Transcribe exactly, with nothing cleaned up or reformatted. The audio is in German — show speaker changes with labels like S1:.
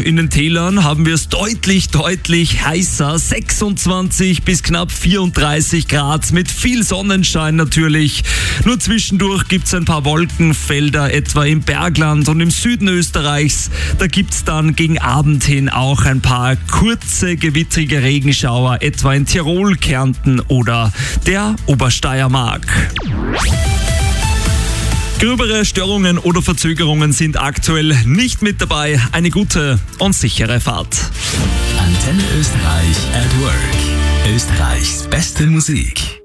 S1: in den Tälern haben wir es deutlich, deutlich heißer. sechsundzwanzig bis knapp vierunddreißig Grad mit viel Sonnenschein natürlich. Nur zwischendurch gibt es ein paar Wolkenfelder, etwa im Bergland und im Süden Österreichs. Da gibt es dann gegen Abend hin auch ein paar kurze, gewittrige Regenschauer, etwa in Tirol, Kärnten oder der Obersteiermark. Gröbere Störungen oder Verzögerungen sind aktuell nicht mit dabei. Eine gute und sichere Fahrt.
S2: Antenne Österreich at Work. Österreichs beste Musik.